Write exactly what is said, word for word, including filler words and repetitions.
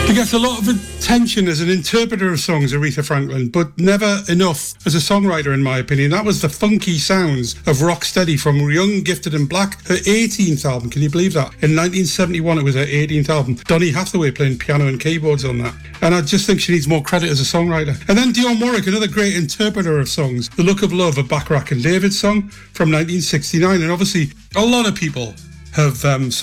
She gets a lot of attention as an interpreter of songs, Aretha Franklin, but never enough as a songwriter, in my opinion. That was the funky sounds of Rocksteady from Young, Gifted and Black, her eighteenth album. Can you believe that? In nineteen seventy-one, it was her eighteenth album. Donny Hathaway playing piano and keyboards on that. And I just think she needs more credit as a songwriter. And then Dionne Warwick, another great interpreter of songs. The Look of Love, a Bacharach and David song from nineteen sixty-nine. And obviously, a lot of people have um,